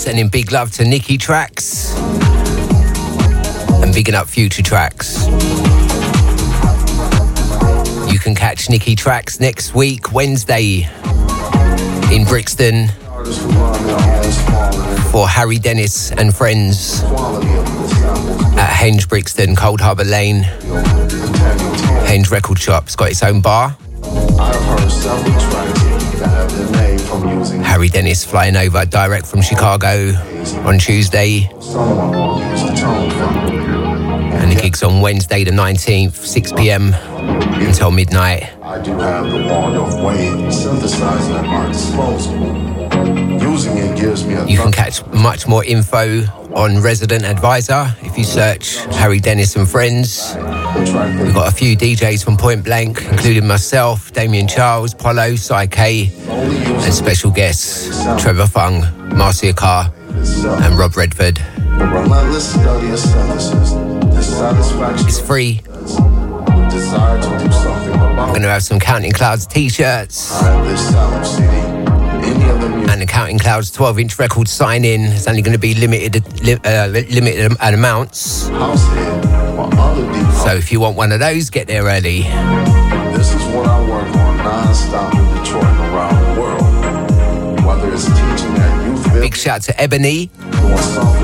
sending big love to Nikki Tracks and bigging up Future Tracks. You can catch Nikki Tracks next week, Wednesday, in Brixton for Harry Dennis and friends at Henge Brixton, Cold Harbour Lane. Henge Record Shop's got its own bar. Harry Dennis flying over direct from Chicago on Tuesday. And the gig's on Wednesday the 19th, 6 p.m. until midnight. I do have the wand of Wayne synthesizer at my disposal. Using it gives me a... You can catch much more info on Resident Advisor if you search Harry Dennis and Friends. We've got a few DJs from Point Blank, including myself, Damien Charles, Polo, Psyche, and special guests Trevor Fung, Marcia Carr, and Rob Redford. It's free. I'm going to have some Counting Clouds t-shirts and the Counting Clouds 12-inch record sign-in. It's only going to be limited amounts. So if you want one of those, get there early. This is what I work on non-stop in Detroit and around the world. Whether it's teaching at youth... Big shout to Ebony.